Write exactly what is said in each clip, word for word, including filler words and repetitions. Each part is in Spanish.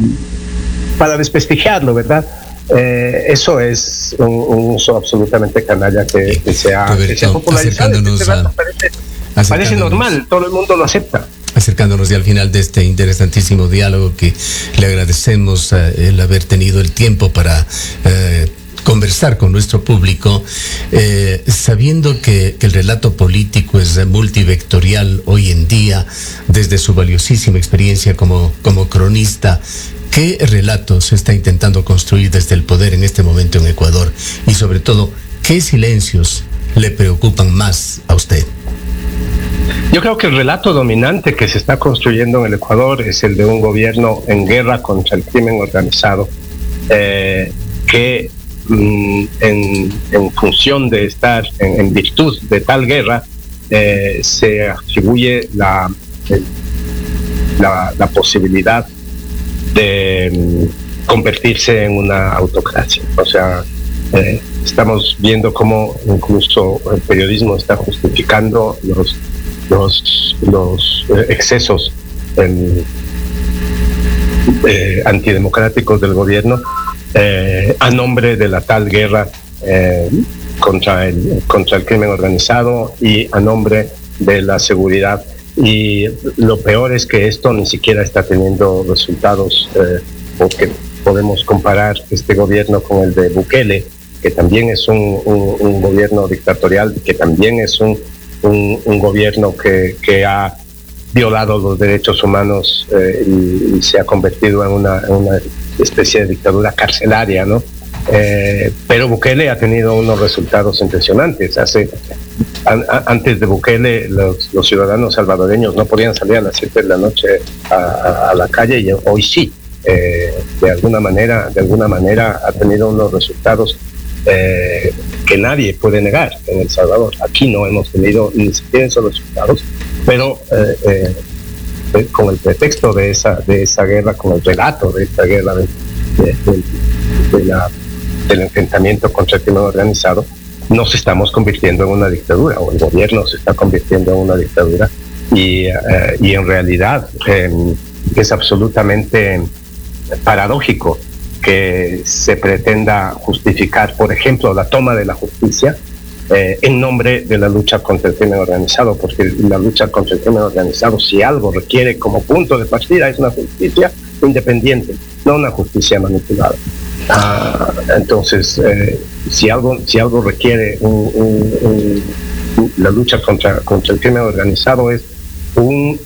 para desprestigiarlo, ¿verdad? Eh, eso es un, un uso absolutamente canalla que, que se ha, Roberto, que se ha popularizado. acercándonos Este a, parece, acercándonos, parece normal, todo el mundo lo acepta. Acercándonos ya al final de este interesantísimo diálogo, que le agradecemos eh, el haber tenido el tiempo para eh, conversar con nuestro público, eh, sabiendo que, que el relato político es multivectorial hoy en día, desde su valiosísima experiencia como, como cronista. ¿Qué relato se está intentando construir desde el poder en este momento en Ecuador? Y sobre todo, ¿qué silencios le preocupan más a usted? Yo creo que el relato dominante que se está construyendo en el Ecuador es el de un gobierno en guerra contra el crimen organizado, eh, que mm, en, en función de estar, en, en virtud de tal guerra, eh, se atribuye la, la, la posibilidad de mm, convertirse en una autocracia. O sea, eh, estamos viendo cómo incluso el periodismo está justificando los los, los eh, excesos eh, eh, antidemocráticos del gobierno eh, a nombre de la tal guerra eh, contra el, contra el crimen organizado y a nombre de la seguridad. Y lo peor es que esto ni siquiera está teniendo resultados, eh, porque podemos comparar este gobierno con el de Bukele, que también es un, un, un gobierno dictatorial, que también es un Un, un gobierno que, que ha violado los derechos humanos eh, y, y se ha convertido en una, en una especie de dictadura carcelaria, ¿no? Eh, pero Bukele ha tenido unos resultados impresionantes. Hace, an, a, antes de Bukele, los, los ciudadanos salvadoreños no podían salir a las siete de la noche a, a, a la calle, y hoy sí. Eh, de alguna manera, de alguna manera ha tenido unos resultados Eh, que nadie puede negar en El Salvador. Aquí no hemos tenido ni siquiera esos resultados, pero eh, eh, con el pretexto de esa de esa guerra, con el relato de esta guerra, de, de, de, de la, del enfrentamiento contra el crimen organizado, nos estamos convirtiendo en una dictadura, o el gobierno se está convirtiendo en una dictadura, y, eh, y en realidad eh, es absolutamente paradójico que se pretenda justificar, por ejemplo, la toma de la justicia eh, en nombre de la lucha contra el crimen organizado, porque la lucha contra el crimen organizado, si algo requiere como punto de partida, es una justicia independiente, no una justicia manipulada. Ah, entonces, eh, si algo si algo requiere un, un, un, la lucha contra, contra el crimen organizado, es un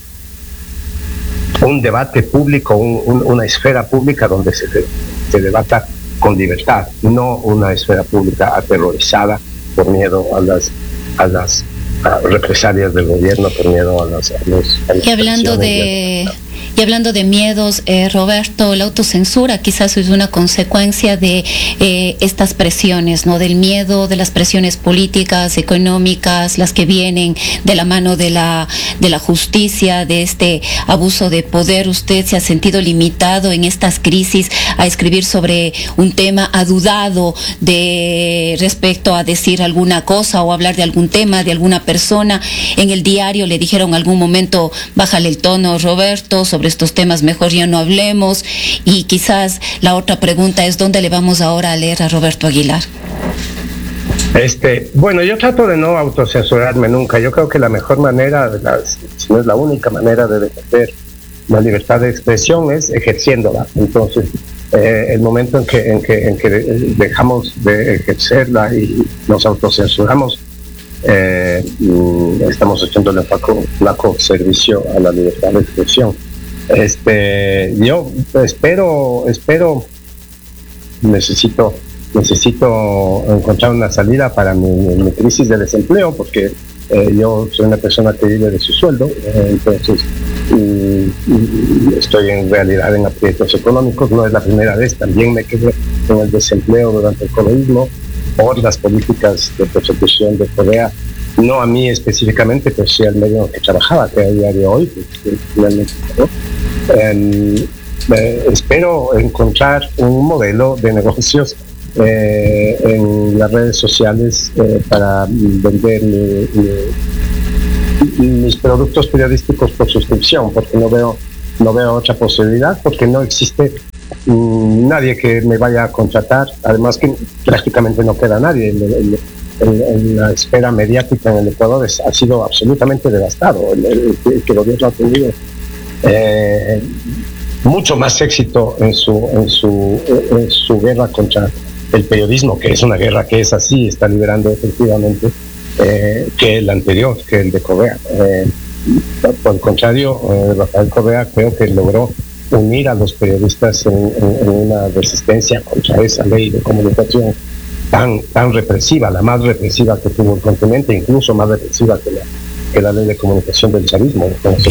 un debate público, un, un, una esfera pública donde se, se debata con libertad, no una esfera pública aterrorizada por miedo a las a las a represalias del gobierno, por miedo a las, a los, a las y hablando de Y hablando de miedos, eh, Roberto, la autocensura quizás es una consecuencia de eh, estas presiones, ¿no? Del miedo, de las presiones políticas, económicas, las que vienen de la mano de la, de la justicia, de este abuso de poder. ¿Usted se ha sentido limitado en estas crisis a escribir sobre un tema? ¿Ha dudado de respecto a decir alguna cosa o hablar de algún tema, de alguna persona? En el diario le dijeron en algún momento, bájale el tono, Roberto, sobre estos temas mejor ya no hablemos. Y quizás la otra pregunta es, ¿dónde le vamos ahora a leer a Roberto Aguilar? Este, bueno, yo trato de no autocensurarme nunca. Yo creo que la mejor manera, de las, si no es la única manera de defender la libertad de expresión, es ejerciéndola. Entonces, eh, el momento en que, en que, en que dejamos de ejercerla y nos autocensuramos, eh, estamos haciéndole flaco, flaco servicio a la libertad de expresión. Este, yo espero, espero, necesito, necesito encontrar una salida para mi, mi crisis de desempleo, porque eh, yo soy una persona que vive de su sueldo, eh, entonces y, y estoy en realidad en aprietos económicos. No es la primera vez, también me quedé con el desempleo durante el comunismo por las políticas de persecución de Correa. No a mí específicamente, pero sí al medio en el que trabajaba, que a día de hoy, pues, finalmente, ¿no? Eh, eh, espero encontrar un modelo de negocios eh, en las redes sociales eh, para vender mi, mi, mis productos periodísticos por suscripción, porque no veo no veo otra posibilidad, porque no existe mmm, nadie que me vaya a contratar, además que prácticamente no queda nadie. El, el, el, el, la esfera mediática en el Ecuador es, ha sido absolutamente devastado. El, el, el, el gobierno ha tenido eh, mucho más éxito en su, en, su, en su guerra contra el periodismo, que es una guerra que es así, está liberando efectivamente, eh, que el anterior, que el de Correa. Eh, por el contrario, eh, Rafael Correa creo que logró unir a los periodistas en, en, en una resistencia contra esa ley de comunicación tan, tan represiva, la más represiva que tuvo el continente, incluso más represiva que la, que la ley de comunicación del chavismo.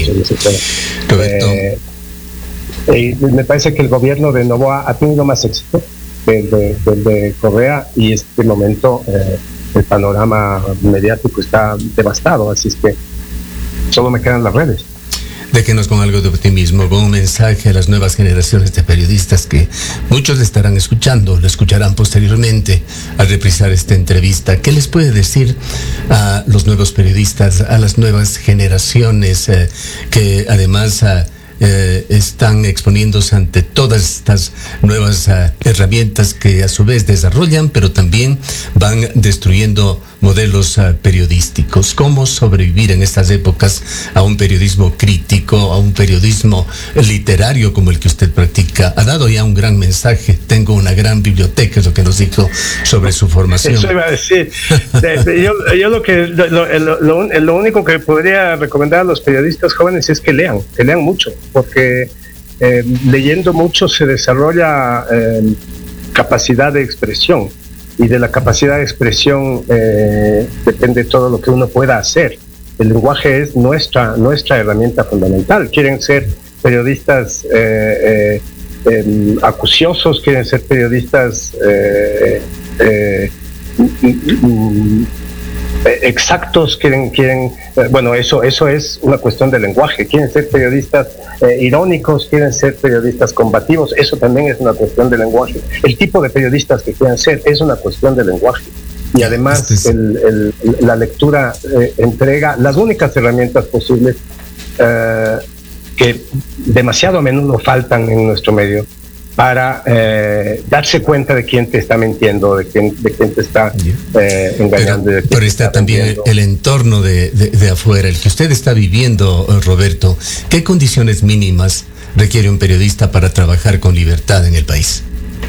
Eh, eh, me parece que el gobierno de Noboa ha tenido más éxito del de, de, de Correa, y este momento eh, el panorama mediático está devastado, así es que solo me quedan las redes. Déjenos con algo de optimismo, con un mensaje a las nuevas generaciones de periodistas que muchos le estarán escuchando, lo escucharán posteriormente al reprisar esta entrevista. ¿Qué les puede decir a los nuevos periodistas, a las nuevas generaciones eh, que además eh, eh, están exponiéndose ante todas estas nuevas eh, herramientas que a su vez desarrollan, pero también van destruyendo modelos uh, periodísticos? ¿Cómo sobrevivir en estas épocas a un periodismo crítico, a un periodismo literario como el que usted practica? Ha dado ya un gran mensaje. Tengo una gran biblioteca, es lo que nos dijo sobre su formación. Eso iba a decir. yo, yo lo que lo, lo, lo, lo único que podría recomendar a los periodistas jóvenes es que lean, que lean mucho, porque eh, leyendo mucho se desarrolla eh, capacidad de expresión. Y de la capacidad de expresión eh, depende todo lo que uno pueda hacer. El lenguaje es nuestra, nuestra herramienta fundamental. Quieren ser periodistas eh, eh, eh, acuciosos, quieren ser periodistas eh, eh, exactos, quieren, quieren eh, bueno, eso, eso es una cuestión de lenguaje. Quieren ser periodistas eh, irónicos, quieren ser periodistas combativos, eso también es una cuestión de lenguaje. El tipo de periodistas que quieran ser es una cuestión de lenguaje. Y además es... el, el, la lectura eh, entrega las únicas herramientas posibles eh, que demasiado a menudo faltan en nuestro medio, para eh, darse cuenta de quién te está mintiendo, de quién, de quién te está eh, engañando. Pero, de pero está, está también vendiendo. El entorno de, de, de afuera, el que usted está viviendo, Roberto. ¿Qué condiciones mínimas requiere un periodista para trabajar con libertad en el país?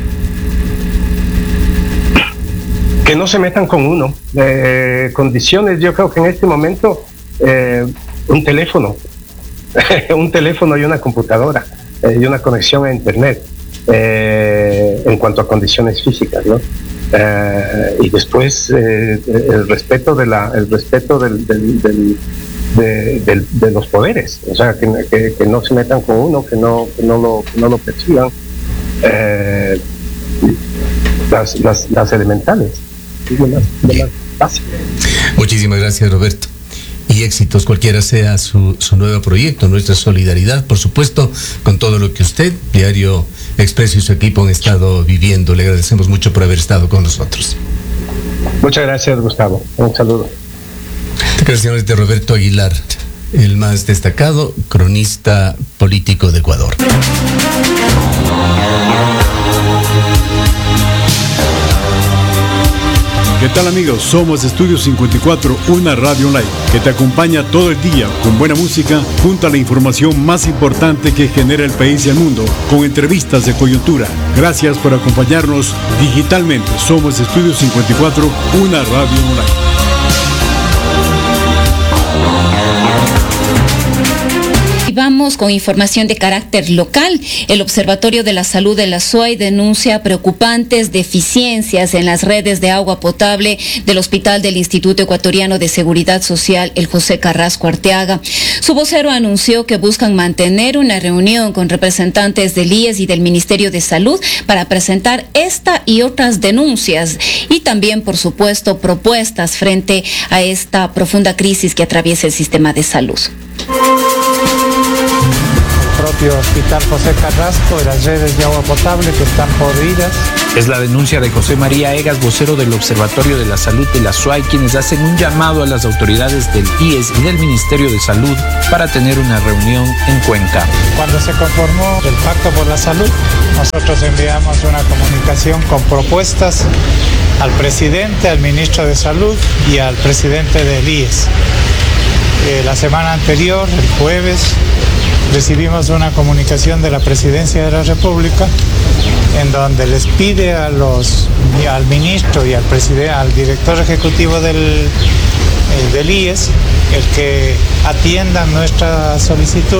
Que no se metan con uno. Eh, condiciones, yo creo que en este momento eh, un teléfono, un teléfono y una computadora eh, y una conexión a internet. Eh, en cuanto a condiciones físicas, ¿no? Eh, y después eh, el respeto de la, el respeto del, del, del, de, del, de los poderes, o sea, que, que, que no se metan con uno, que no, que no lo, que no lo persigan, eh, las, las, las elementales, lo más, lo más básico. Muchísimas gracias, Roberto. Y éxitos, cualquiera sea su, su nuevo proyecto. Nuestra solidaridad, por supuesto, con todo lo que usted, Diario Expreso y su equipo han estado viviendo. Le agradecemos mucho por haber estado con nosotros. Muchas gracias, Gustavo. Un saludo. Declaraciones de Roberto Aguilar, el más destacado cronista político de Ecuador. ¿Qué tal, amigos? Somos Estudio cincuenta y cuatro, una radio online que te acompaña todo el día con buena música junto a la información más importante que genera el país y el mundo, con entrevistas de coyuntura. Gracias por acompañarnos digitalmente. Somos Estudio cincuenta y cuatro, una radio online. Vamos con información de carácter local. El Observatorio de la Salud de la S U A Y denuncia preocupantes deficiencias en las redes de agua potable del Hospital del Instituto Ecuatoriano de Seguridad Social, el José Carrasco Arteaga. Su vocero anunció que buscan mantener una reunión con representantes del I E S y del Ministerio de Salud para presentar esta y otras denuncias y también, por supuesto, propuestas frente a esta profunda crisis que atraviesa el sistema de salud. El propio Hospital José Carrasco y las redes de agua potable que están podridas. Es la denuncia de José María Egas, vocero del Observatorio de la Salud de la S U A Y, quienes hacen un llamado a las autoridades del I E S y del Ministerio de Salud para tener una reunión en Cuenca. Cuando se conformó el Pacto por la Salud, nosotros enviamos una comunicación con propuestas al presidente, al ministro de Salud y al presidente del I E S. Eh, la semana anterior, el jueves, recibimos una comunicación de la Presidencia de la República en donde les pide a los, al ministro y al, presidente, al director ejecutivo del, eh, del I E S el que atiendan nuestra solicitud